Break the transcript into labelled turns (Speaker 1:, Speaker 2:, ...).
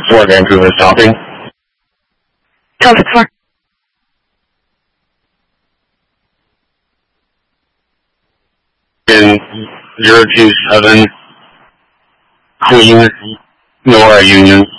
Speaker 1: Fort Vancouver stopping.
Speaker 2: Delta 4.
Speaker 1: In 027 Queen, Nora Union.